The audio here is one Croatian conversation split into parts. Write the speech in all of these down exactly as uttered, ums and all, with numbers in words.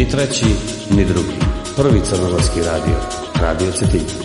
ni treći, ni drugi. Prvi crnogorski radio, Radio Cetinje.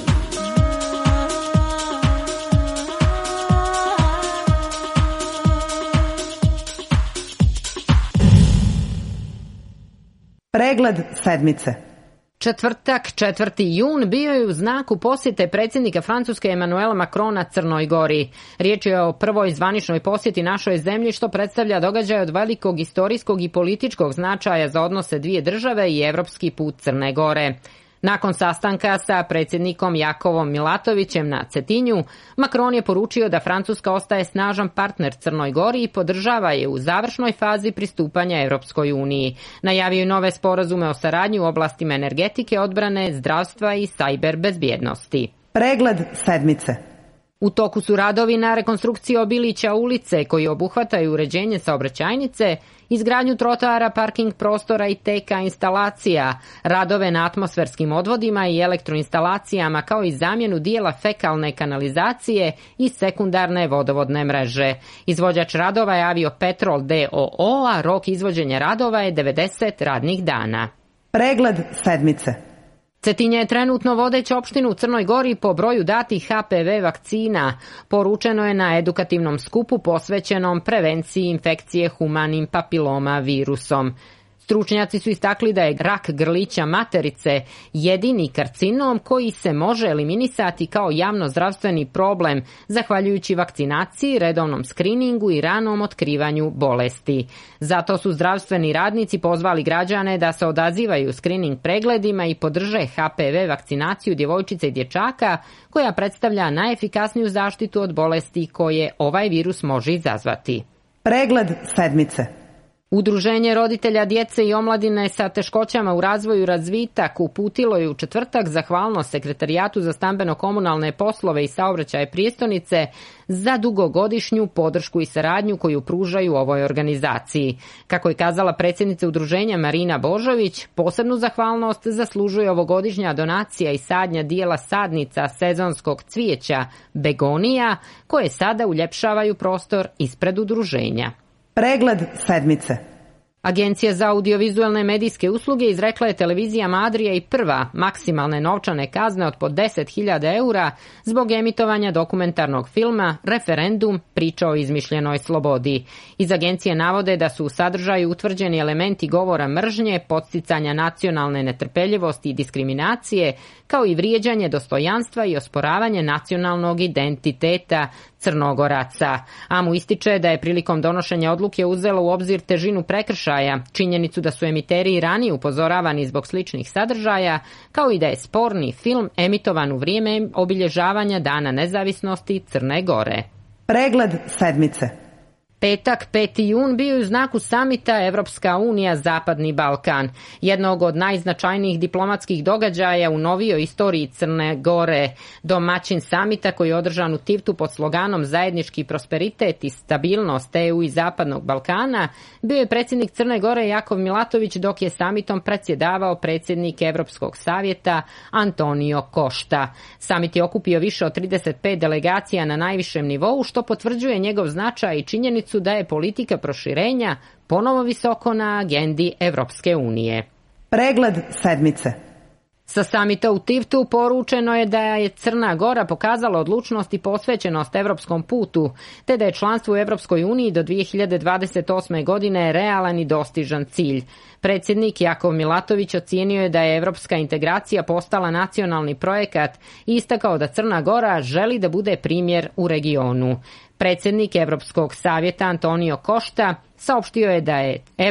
Pregled sedmice. Četvrtak, četvrti jun, bio je u znaku posjete predsjednika Francuske Emmanuela Macrona Crnoj Gori. Riječ je o prvoj zvaničnoj posjeti našoj zemlji, što predstavlja događaj od velikog historijskog i političkog značaja za odnose dvije države i evropski put Crne Gore. Nakon sastanka sa predsjednikom Jakovom Milatovićem na Cetinju, Macron je poručio da Francuska ostaje snažan partner Crnoj Gori i podržava je u završnoj fazi pristupanja Europskoj uniji. Najavio je nove sporazume o saradnji u oblastima energetike, odbrane, zdravstva i sajber bezbjednosti. Pregled sedmice. U toku su radovi na rekonstrukciji obilića ulice koji obuhvataju uređenje saobraćajnice, izgradnju trotoara, parking prostora i teka instalacija, radove na atmosferskim odvodima i elektroinstalacijama, kao i zamjenu dijela fekalne kanalizacije i sekundarne vodovodne mreže. Izvođač radova je Aviopetrol d o o, a rok izvođenja radova je devedeset radnih dana. Pregled sedmice. Cetinje je trenutno vodeća opština u Crnoj Gori po broju datih ha pe ve vakcina. Poručeno je na edukativnom skupu posvećenom prevenciji infekcije humanim papiloma virusom. Stručnjaci su istakli da je rak grlića materice jedini karcinom koji se može eliminisati kao javnozdravstveni problem, zahvaljujući vakcinaciji, redovnom skriningu i ranom otkrivanju bolesti. Zato su zdravstveni radnici pozvali građane da se odazivaju skrining pregledima i podrže ha pe ve vakcinaciju djevojčice i dječaka, koja predstavlja najefikasniju zaštitu od bolesti koje ovaj virus može izazvati. Pregled sedmice. Udruženje roditelja djece i omladine sa teškoćama u razvoju i razvitak uputilo je u četvrtak zahvalnost Sekretarijatu za stambeno-komunalne poslove i saobraćaje prijestolnice za dugogodišnju podršku i saradnju koju pružaju ovoj organizaciji. Kako je kazala predsjednica udruženja Marina Božović, posebnu zahvalnost zaslužuje ovogodišnja donacija i sadnja dijela sadnica sezonskog cvijeća begonija, koje sada uljepšavaju prostor ispred udruženja. Pregled sedmice. Agencija za audiovizualne medijske usluge izrekla je televizijama Adria i Prva maksimalne novčane kazne od po deset hiljada eura zbog emitovanja dokumentarnog filma Referendum, priča o izmišljenoj slobodi. Iz agencije navode da su u sadržaju utvrđeni elementi govora mržnje, podsticanja nacionalne netrpeljivosti i diskriminacije, kao i vrijeđanje dostojanstva i osporavanje nacionalnog identiteta Crnogoraca. AMU ističe da je prilikom donošenja odluke uzelo u obzir težinu prekršaja, činjenicu da su emiteri i ranije upozoravani zbog sličnih sadržaja, kao i da je sporni film emitovan u vrijeme obilježavanja Dana nezavisnosti Crne Gore. Pregled sedmice. Petak, peti jun, bio je u znaku samita Evropska unija Zapadni Balkan, jednog od najznačajnijih diplomatskih događaja u novijoj istoriji Crne Gore. Domaćin samita, koji je održan u Tivtu pod sloganom Zajednički prosperitet i stabilnost e u i Zapadnog Balkana, bio je predsjednik Crne Gore Jakov Milatović, dok je samitom predsjedavao predsjednik Evropskog savjeta Antonio Košta. Samit je okupio više od trideset pet delegacija na najvišem nivou, što potvrđuje njegov značaj i činjenicu da je politika proširenja ponovo visoko na agendi Evropske unije. Pregled sedmice. Sa samita u Tivtu poručeno je da je Crna Gora pokazala odlučnost i posvećenost evropskom putu, te da je članstvo u Evropskoj uniji do dvije hiljade dvadeset osme. godine realan i dostižan cilj. Predsjednik Jakov Milatović ocijenio je da je evropska integracija postala nacionalni projekat i istakao da Crna Gora želi da bude primjer u regionu. Predsjednik Evropskog savjeta Antonio Košta saopštio je da je